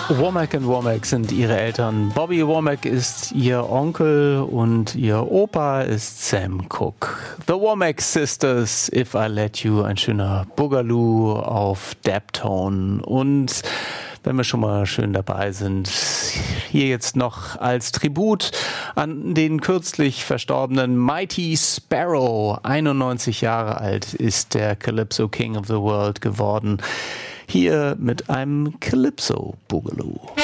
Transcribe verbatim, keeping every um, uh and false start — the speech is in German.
Womack und Womack sind ihre Eltern. Bobby Womack ist ihr Onkel und ihr Opa ist Sam Cooke. The Womack Sisters, If I Let You, ein schöner Boogaloo auf Daptone. Und wenn wir schon mal schön dabei sind, hier jetzt noch als Tribut an den kürzlich verstorbenen Mighty Sparrow. einundneunzig Jahre alt ist der Calypso King of the World geworden. Hier mit einem Calypso Boogaloo.